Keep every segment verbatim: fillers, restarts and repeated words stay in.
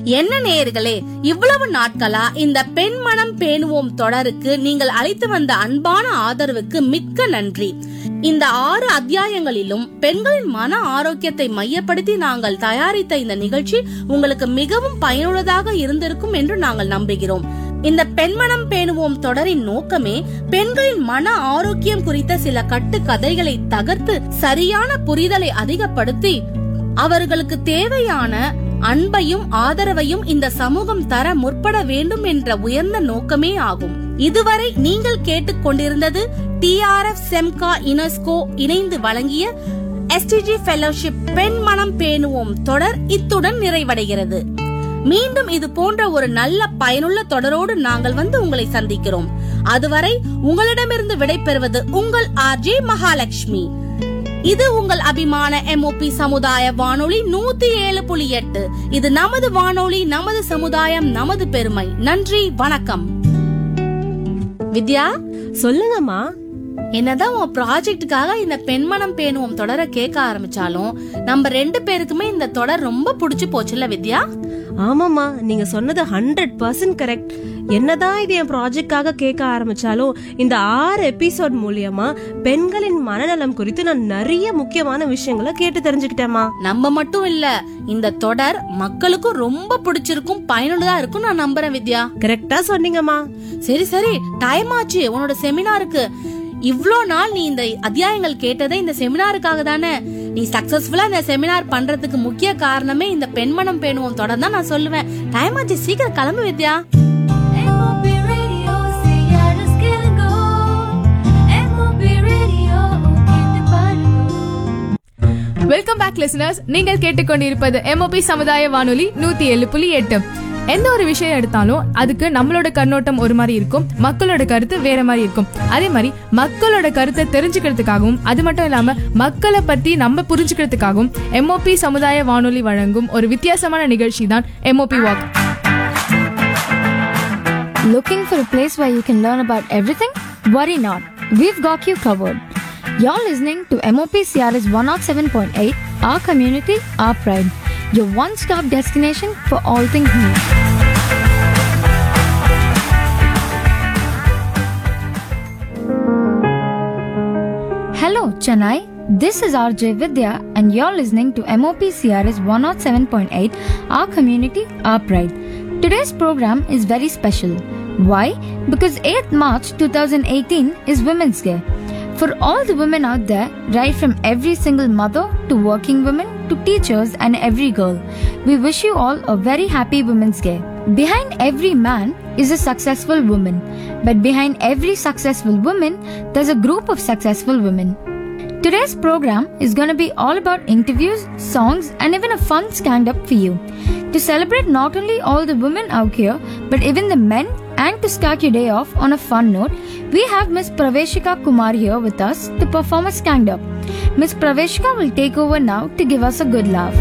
என்ன நேயர்களே, இவ்வளவு நாட்களா இந்த பெண் மனம் பேணுவோம் தொடருக்கு நீங்கள் அளித்து வந்த அன்பான ஆதரவுக்கு மிக்க நன்றி. இந்த ஆறு அத்தியாயங்களிலும் பெண்களின் மன ஆரோக்கியத்தை மையப்படுத்தி நாங்கள் தயாரித்த இந்த நிகழ்ச்சி உங்களுக்கு மிகவும் பயனுள்ளதாக இருந்திருக்கும் என்று நாங்கள் நம்புகிறோம். இந்த பெண்மனம் பேணுவோம் தொடரின் நோக்கமே பெண்களின் மன ஆரோக்கியம் குறித்த சில கட்டு கதைகளை தகர்த்து சரியான புரிதலை அதிகப்படுத்தி அவர்களுக்கு தேவையான அன்பையும் ஆதரவையும் இந்த சமூகம் தர முற்பட வேண்டும் என்ற உயர்ந்த நோக்கமே ஆகும். இதுவரை நீங்கள் கேட்டுக் கொண்டிருந்தது டி ஆர் எஃப் செம்கா யுனெஸ்கோ இணைந்து வழங்கிய எஸ் டி ஜி ஃபெலோஷிப் பெண் மனம் பேணுவோம் தொடர் இத்துடன் நிறைவடைகிறது. மீண்டும் இது போன்ற ஒரு நல்ல பயனுள்ள தொடரோடு நாங்கள் வந்து உங்களை சந்திக்கிறோம். அதுவரை உங்களிடமிருந்து விடைபெறுவது உங்கள் ஆர் ஜே மகாலட்சுமி. இது உங்கள் அபிமான எம் ஓ பி சமுதாய வானொலி நூத்தி ஏழு புள்ளி எட்டு. இது நமது வானொலி, நமது சமுதாயம், நமது பெருமை. நன்றி, வணக்கம். வித்யா, சொல்லுங்கம்மா. என்னதான் உன் ப்ராஜெக்டுக்காக இந்த பெண்மனம் பேணுவோம் தொடரை கேட்க ஆரம்பிச்சாலும் நம்ம ரெண்டு பேருக்குமே இந்த தொடர் ரொம்ப புடிச்சு போச்சுல்ல வித்யா? ஆமாமா, நீங்க சொன்னது ஹண்ட்ரட் பர்சன்ட் கரெக்ட். என்னதான் இது என் ப்ராஜெக்டாக கேட்க ஆரம்பிச்சாலும் இந்த ஆறு எபிசோட் மூலியமா பெண்களின் மனநலம் குறித்து நான் நிறைய முக்கியமான விஷயங்களை கேட்டு தெரிஞ்சுக்கிட்டேமா. நம்ம மட்டும் இல்ல, இந்த தொடர் மக்களுக்கும் ரொம்ப பிடிச்சிருக்கும், பயனுள்ளதா இருக்கும் நான் நம்புறேன் வித்யா. கரெக்டா சொன்னீங்கம்மா. சரி சரி, டைம் ஆச்சு உன்னோட செமினாருக்கு. இவ்ளோ நாள் நீ இந்த அத்தியாயங்கள் கேட்டதே இந்த செமினாருக்காக தானே. நீ சக்சஸ்ஃபுல்லா இந்த செமினார் பண்றதுக்கு முக்கிய காரணமே இந்த பெண்மனம் பேணுவோம் தொடர் தான் நான் சொல்லுவேன். டைம் ஆச்சு, சீக்கிரம் கிளம்பு வித்யா. Welcome back listeners. நீங்கள் கேட்டுக்கொண்டிருப்பது எம் ஓ பி சமுதாய வானொலி நூத்தி ஏழு புள்ளி எட்டு. எந்த ஒரு விஷயம் எடுத்தாலும் அதுக்கு நம்மளோட கண்ணோட்டம் ஒரு மாதிரி இருக்கும், மக்களோட கருத்து வேற மாதிரி இருக்கும். அதே மாதிரி மக்களோட கருத்தை தெரிஞ்சுக்கிறதுக்காகவும் அது மட்டும் இல்லாம மக்களை பத்தி நம்ம புரிஞ்சுக்கிறதுக்காகவும் எம் ஓ பி சமுதாய வானொலி வழங்கும் ஒரு வித்தியாசமான நிகழ்ச்சி தான் M O B walk. Looking for a place where you can learn about everything? Worry not, we've got you covered. You're listening to M O P C R S one oh seven point eight, our community, our pride. Your one-stop destination for all things new. Hello, Chennai. This is R J Vidya and you're listening to M O P C R S one oh seven point eight, our community, our pride. Today's program is very special. Why? Because eighth March twenty eighteen is Women's Day. For all the women out there, right from every single mother to working women to teachers and every girl, we wish you all a very happy Women's Day. Behind every man is a successful woman, but behind every successful woman, there's a group of successful women. Today's program is going to be all about interviews, songs, and even a fun stand-up for you. To celebrate not only all the women out here, but even the men, and to start your day off on a fun note, we have Miss Praveshika Kumar here with us to perform a stand-up. Miss Praveshika will take over now to give us a good laugh.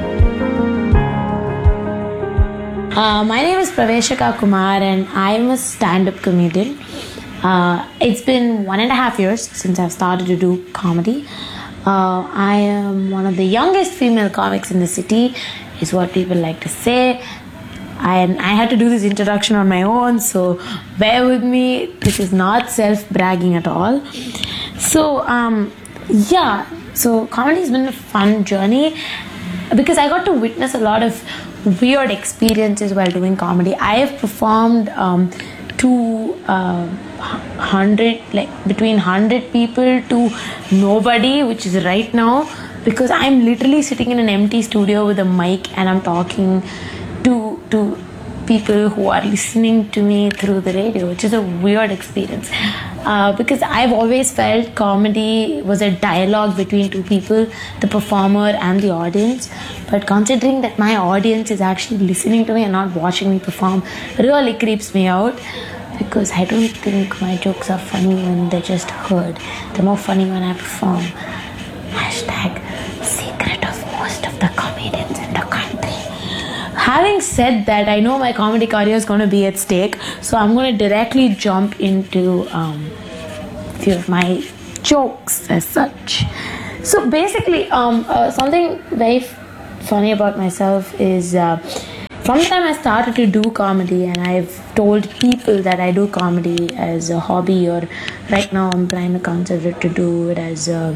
Uh, my name is Praveshika Kumar and I am a stand-up comedian. Uh, it's been one and a half years since I've started to do comedy. Uh, I am one of the youngest female comics in the city, is what people like to say. I, I had to do this introduction on my own, so bear with me. This is not self-bragging at all. So, um, yeah, so comedy has been a fun journey because I got to witness a lot of weird experiences while doing comedy. I have performed um, to uh, hundred, like between hundred people to nobody, which is right now, because I'm literally sitting in an empty studio with a mic and I'm talking to to people who are listening to me through the radio, which is a weird experience. Uh, because I've always felt comedy was a dialogue between two people, the performer and the audience. But considering that my audience is actually listening to me and not watching me perform, really creeps me out. Because I don't think my jokes are funny when they're just heard. They're more funny when I perform. Hashtag secret of most of the comedians in the country. Having said that, I know my comedy career is going to be at stake, so I'm going to directly jump into um, a few of my jokes as such. So basically, um, uh, something very f- funny about myself is uh, from the time I started to do comedy, and I've told people that I do comedy as a hobby, or right now I'm trying to consider to do it as a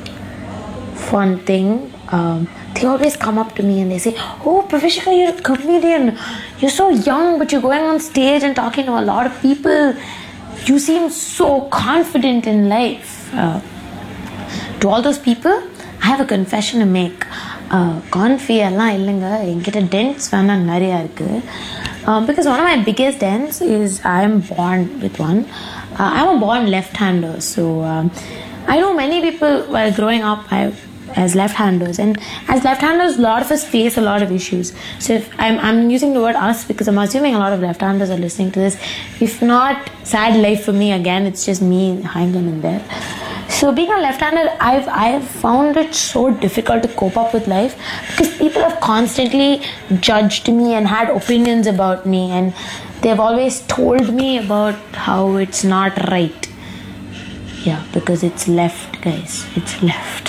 fun thing. Um, they always come up to me and they say, "Oh, Praveshika, you're a comedian. You're so young, but you're going on stage and talking to a lot of people. You seem so confident in life." Uh, to all those people, I have a confession to make. Confi எல்லாம் இல்லைங்க, என்கிட்ட dents வேணா நிறையா இருக்கு. Because one of my biggest dents is I am born with one. Uh, I'm a born left-hander, so um, I know many people while growing up I, as left-handers, and as left-handers, a lot of us face a lot of issues. So if I'm, I'm using the word us because I'm assuming a lot of left-handers are listening to this. If not, sad life for me again. It's just me hanging in there. So being a left-hander, I've I've found it so difficult to cope up with life because people have constantly judged me and had opinions about me, and they've always told me about how it's not right. Yeah, because it's left, guys. It's left.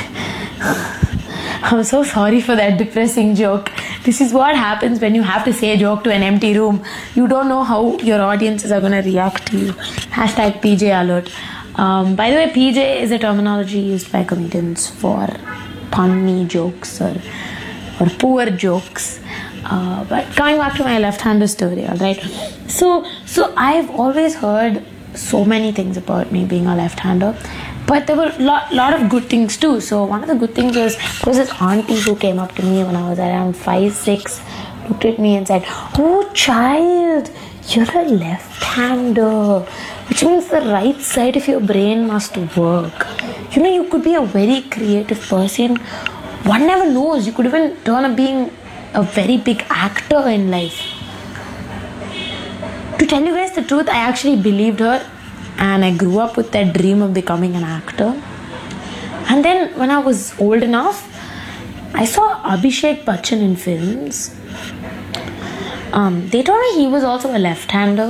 I'm so sorry for that depressing joke. This is what happens when you have to say a joke to an empty room. You don't know how your audiences are going to react to you. Hashtag P J alert. Um, by the way, P J is a terminology used by comedians for punny jokes or or poor jokes. Uh, but coming back to my left-hander story, all right. So, so I've always heard so many things about me being a left-hander, but there were a lot, lot of good things too. So one of the good things was there was this auntie who came up to me when I was around five, six, looked at me and said, "Oh, child, you're a left-hander, which means the right side of your brain must work. You know, you could be a very creative person. One never knows. You could even turn up being a very big actor in life." To tell you guys the truth, I actually believed her, and I grew up with that dream of becoming an actor. And then when I was old enough, I saw Abhishek Bachchan in films. Um, they told me he was also a left-hander.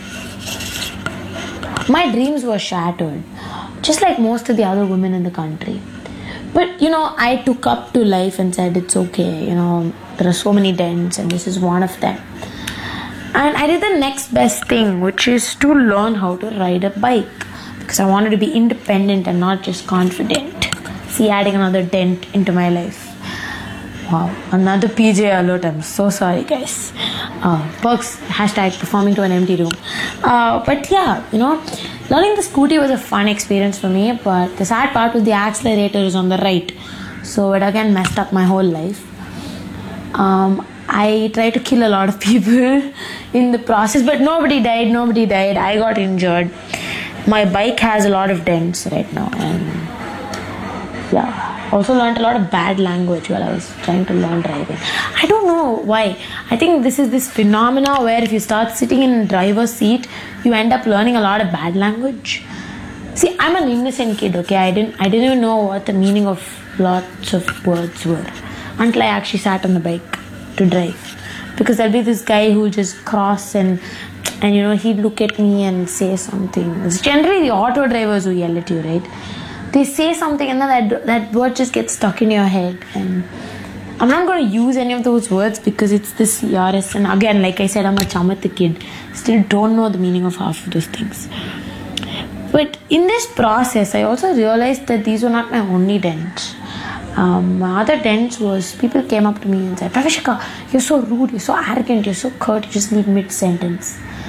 My dreams were shattered, just like most of the other women in the country. But, you know, I took up to life and said, it's okay, you know, there are so many dents and this is one of them. And I did the next best thing, which is to learn how to ride a bike, because I wanted to be independent and not just confident. See, adding another dent into my life. Wow, another P J alert. I'm so sorry, guys. Uh, perks, hashtag performing to an empty room. Uh, but yeah, you know, learning the scooty was a fun experience for me, but the sad part was the accelerator is on the right. So it again messed up my whole life. Um, I tried to kill a lot of people in the process, but nobody died, nobody died. I got injured. My bike has a lot of dents right now, and yeah. Also learned a lot of bad language while I was trying to learn driving. I don't know why. I think this is this phenomena where if you start sitting in driver's seat, you end up learning a lot of bad language. See, I'm an innocent kid, okay? I didn't I didn't even know what the meaning of lots of words were until I actually sat on the bike to drive. Because there'll be this guy who'll just cross and and you know, he'd look at me and say something. It's generally the auto drivers who yell at you, right? They say something and then that, that word just gets stuck in your head, and I'm not going to use any of those words because it's this C R S, and again, like I said, I'm a chamat kid, still don't know the meaning of half of those things. But in this process, I also realized that these were not my only dents. Um, my other dents was people came up to me and said, "Praveshika, you're so rude, you're so arrogant, you're so curt, you just leave mid-sentence."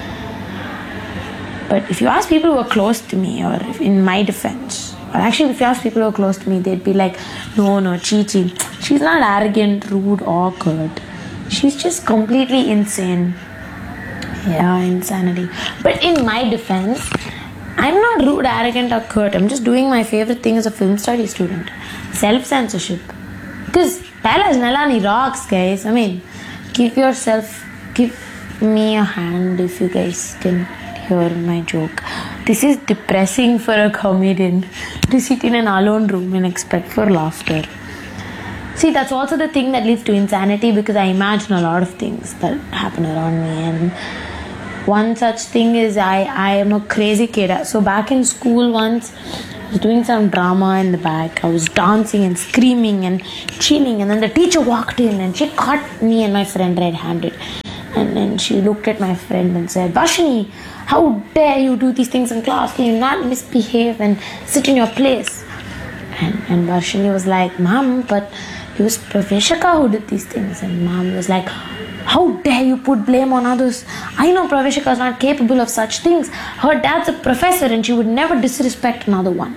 But if you ask people who are close to me, or if in my defense, or actually if you ask people who are close to me, they'd be like, no, no, Chi Chi, she's not arrogant, rude, or curt. She's just completely insane. Yeah, insanity. But in my defense, I'm not rude, arrogant, or curt. I'm just doing my favorite thing as a film study student. Self-censorship. Because Palace Nalani rocks, guys. I mean, give yourself, give me a hand if you guys can hear my joke. This is depressing for a comedian to sit in an alone room and expect for laughter. See, that's also the thing that leads to insanity, because I imagine a lot of things that happen around me, and one such thing is I, I am a crazy kid. So back in school once, I was doing some drama in the back. I was dancing and screaming and chilling, and then the teacher walked in and she caught me and my friend red-handed. And then she looked at my friend and said, Varshini, how dare you do these things in class? Can you not misbehave and sit in your place? And, and Varshini was like, Mom, but it was Praveshika who did these things. And Mom was like, how dare you put blame on others? I know Praveshika is not capable of such things. Her dad's a professor and she would never disrespect another one.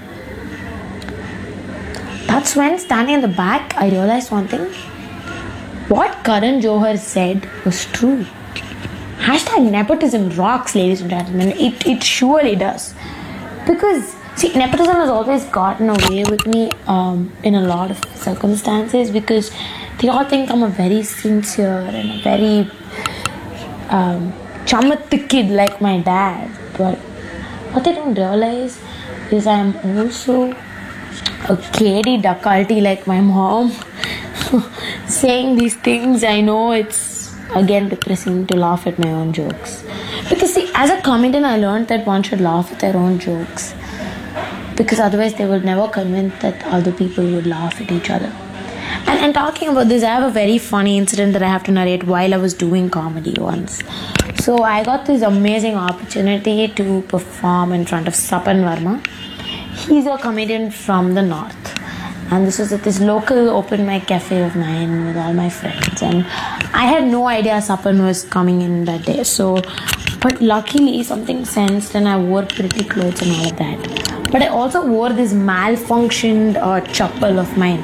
That's when, standing in the back, I realized one thing. What Karan Johar said was true. Hashtag nepotism rocks, ladies and gentlemen. It, it surely does. Because, see, nepotism has always gotten away with me um, in a lot of circumstances because they all think I'm a very sincere and a very um, chamath kid like my dad. But what they don't realize is I'm also a K D Dakalti like my mom. Saying these things, I know it's again depressing to laugh at my own jokes. Because see, as a comedian, I learned that one should laugh at their own jokes. Because otherwise they would never convince that other people would laugh at each other. And, and talking about this, I have a very funny incident that I have to narrate while I was doing comedy once. So I got this amazing opportunity to perform in front of Sapan Verma. He's a comedian from the north. And this was at this local open mic cafe of mine with all my friends. And I had no idea Sapan was coming in that day. So, but luckily something sensed and I wore pretty clothes and all of that. But I also wore this malfunctioned uh, chappal of mine.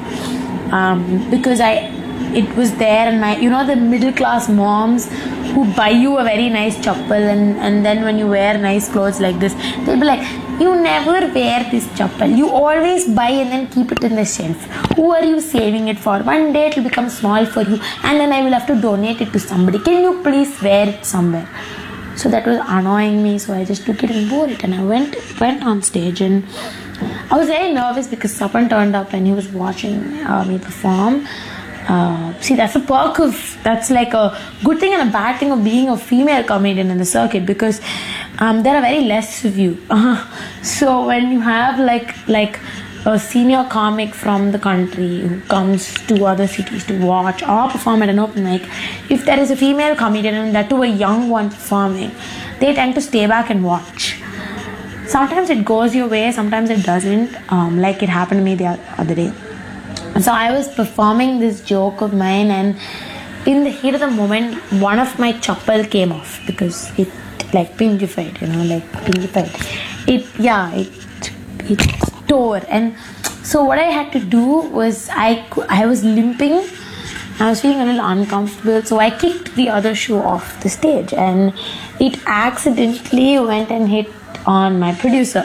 Um, because I, it was there and my, you know the middle class moms who buy you a very nice chappal and, and then when you wear nice clothes like this, they'll be like, you never wear this chappal. You always buy and then keep it in the shelf. Who are you saving it for? One day it will become small for you and then I will have to donate it to somebody. Can you please wear it somewhere? So that was annoying me. So I just took it and wore it and I went went on stage and I was very nervous because Sapan turned up and he was watching uh, me perform. Uh, see, that's a perk of, that's like a good thing and a bad thing of being a female comedian in the circuit because um, there are very less of you. Uh, so when you have like like a senior comic from the country who comes to other cities to watch or perform at an open mic, if there is a female comedian and that too a young one performing, they tend to stay back and watch. Sometimes it goes your way, sometimes it doesn't, um, like it happened to me the other day. So I was performing this joke of mine and in the heat of the moment, one of my chappal came off because it like pingified, you know, like pingified. It, yeah, it, it tore. And so what I had to do was I, I was limping. I was feeling a little uncomfortable. So I kicked the other shoe off the stage and it accidentally went and hit on my producer.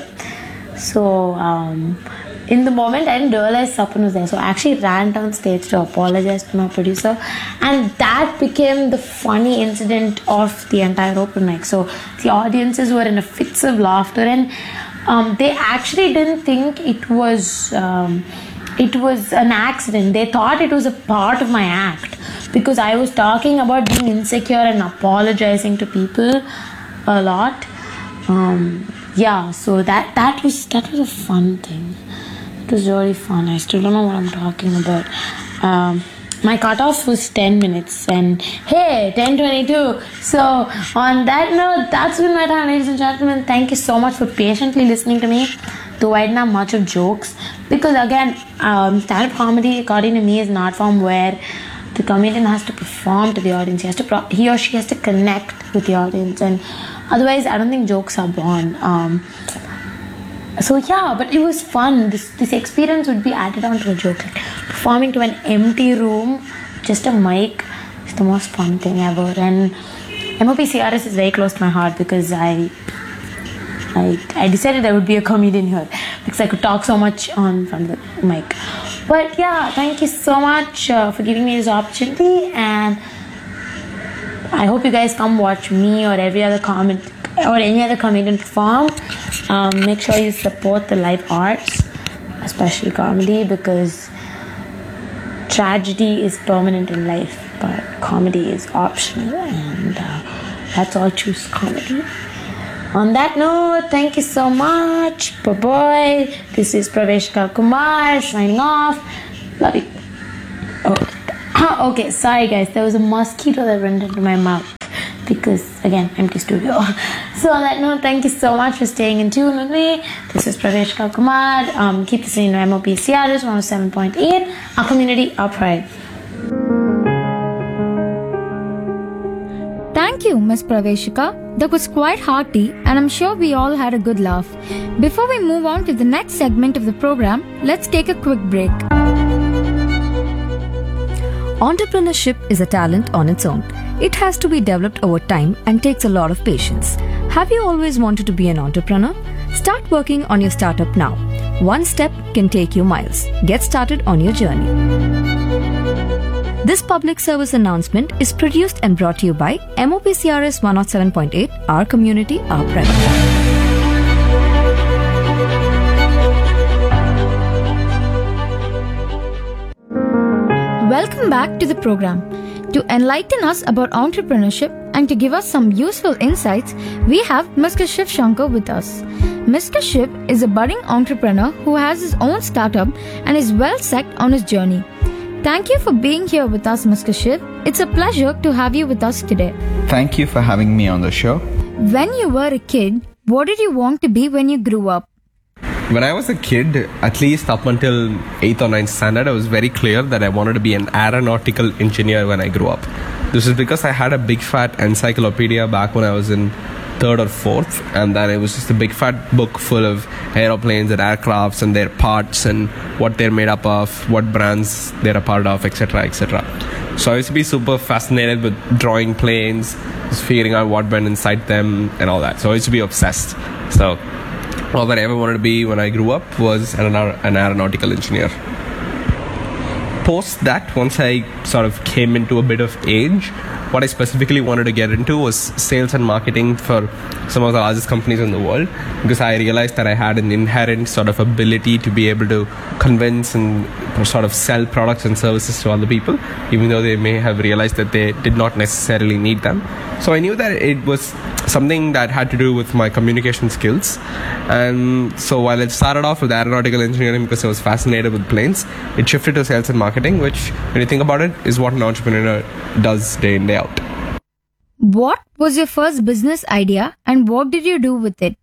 So, um, in the moment, I didn't realize Sapan was there. So I actually ran down stage to apologize to my producer. And that became the funny incident of the entire open mic. So the audiences were in a fits of laughter. And um, they actually didn't think it was, um, it was an accident. They thought it was a part of my act. Because I was talking about being insecure and apologizing to people a lot. Um, yeah, so that, that was that was a fun thing. It was really fun. I still don't know what I'm talking about. Um, my cutoff was ten minutes and hey, ten twenty-two. So on that note, that's been my time, ladies and gentlemen. Thank you so much for patiently listening to me. Though I didn't have much of jokes. Because again, um, stand-up comedy, according to me, is an art form where the comedian has to perform to the audience. He has to pro- he or she has to connect with the audience. And otherwise, I don't think jokes are born. Um, So yeah, but it was fun. This this experience would be added on to a joke. Like performing to an empty room, just a mic, is the most fun thing ever. And M O P C R S is very close to my heart because I, I, I decided I would be a comedian here because I could talk so much on from the mic. But yeah, thank you so much uh, for giving me this opportunity, and I hope you guys come watch me or every other comment or any other comedian perform. Um, make sure you support the live arts, especially comedy, because tragedy is permanent in life, but comedy is optional, and uh, that's all. Choose comedy. On that note, thank you so much. Bye bye. This is Praveshika Kumar signing off. Love you. Oh, okay. Sorry guys, there was a mosquito that went into my mouth. because again, empty studio. So on that note, thank you so much for staying in tune with me. This is Praveshika Kumar. Um, keep listening to M O P C R S one oh seven point eight. Our community, our pride. Thank you, Miss Praveshika. That was quite hearty, and I'm sure we all had a good laugh. Before we move on to the next segment of the program, let's take a quick break. Entrepreneurship is a talent on its own. It has to be developed over time and takes a lot of patience. Have you always wanted to be an entrepreneur? Start working on your startup now. One step can take you miles. Get started on your journey. This public service announcement is produced and brought to you by M O P C R S one oh seven point eight, our community, our pride. Welcome back to the program. To enlighten us about entrepreneurship and to give us some useful insights, we have Mister Shiv Shankar with us. Mister Shiv is a budding entrepreneur who has his own startup and is well set on his journey. Thank you for being here with us, Mister Shiv. It's a pleasure to have you with us today. Thank you for having me on the show. When you were a kid, what did you want to be when you grew up? When I was a kid, at least up until eighth or ninth standard, I was very clear that I wanted to be an aeronautical engineer when I grew up. This is because I had a big fat encyclopedia back when I was in third or fourth, and then it was just a big fat book full of aeroplanes and aircrafts and their parts and what they're made up of, what brands they're a part of, etc, et cetera. So I used to be super fascinated with drawing planes, just figuring out what went inside them and all that. So I used to be obsessed. So all that I ever wanted to be when I grew up was an, an aeronautical engineer. Post that, once I sort of came into a bit of age, what I specifically wanted to get into was sales and marketing for some of the largest companies in the world, because I realized that I had an inherent sort of ability to be able to convince and sort of sell products and services to other people, even though they may have realized that they did not necessarily need them. So I knew that it was something that had to do with my communication skills. And so while it started off with aeronautical engineering because I was fascinated with planes, it shifted to sales and marketing, which, when you think about it, is what an entrepreneur does day in, day out. What was your first business idea and what did you do with it?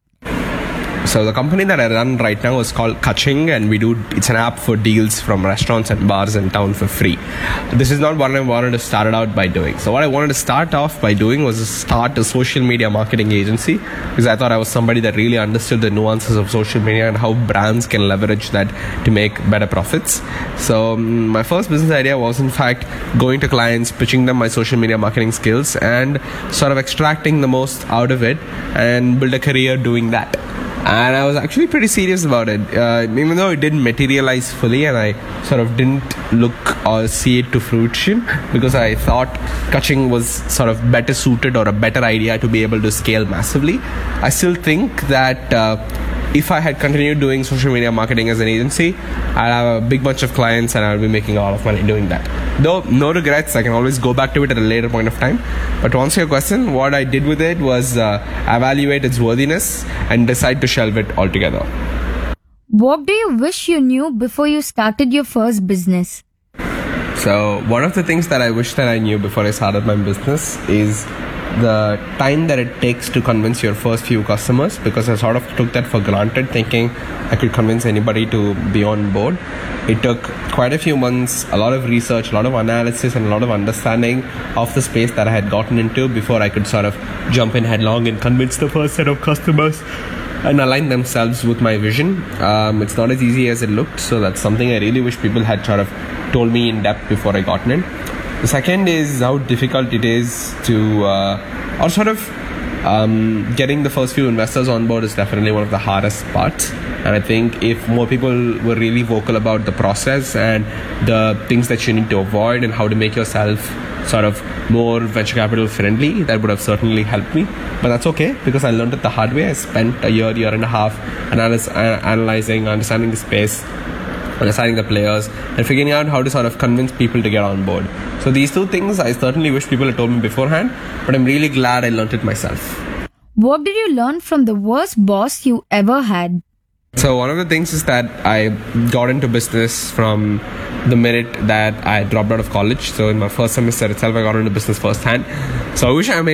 So the company that I run right now is called Kaching, and we do it's an app for deals from restaurants and bars in town for free. This is not what I wanted to start it out by doing. So what I wanted to start off by doing was to start a social media marketing agency, because I thought I was somebody that really understood the nuances of social media and how brands can leverage that to make better profits. So um, my first business idea was in fact going to clients, pitching them my social media marketing skills and sort of extracting the most out of it and build a career doing that. And I was actually pretty serious about it, uh, even though it didn't materialize fully and I sort of didn't look or see it to fruition, because I thought Kaching was sort of better suited or a better idea to be able to scale massively. I still think that uh, if I had continued doing social media marketing as an agency, I'd have a big bunch of clients and I'll be making a lot of money doing that. Though, no regrets, I can always go back to it at a later point of time. But to answer your question, what I did with it was uh, evaluate its worthiness and decide to shelve it altogether. What do you wish you knew before you started your first business? So, one of the things that I wish that I knew before I started my business is the time that it takes to convince your first few customers, because I sort of took that for granted, thinking I could convince anybody to be on board. It took quite a few months, a lot of research, a lot of analysis and a lot of understanding of the space that I had gotten into before I could sort of jump in headlong and convince the first set of customers and align themselves with my vision. Um, it's not as easy as it looked, so that's something I really wish people had sort of told me in depth before I got in. The second is how difficult it is to, uh, or sort of um, getting the first few investors on board is definitely one of the hardest parts. And I think if more people were really vocal about the process and the things that you need to avoid and how to make yourself sort of more venture capital friendly, that would have certainly helped me. But that's okay, because I learned it the hard way. I spent a year, year and a half analyze, uh, analyzing, understanding the space, understanding the players, and figuring out how to sort of convince people to get on board. So these two things I certainly wish people had told me beforehand, but I'm really glad I learned it myself. What did you learn from the worst boss you ever had? So one of the things is that I got into business from the minute that I dropped out of college. So in my first semester itself, I got into business firsthand. So I wish I made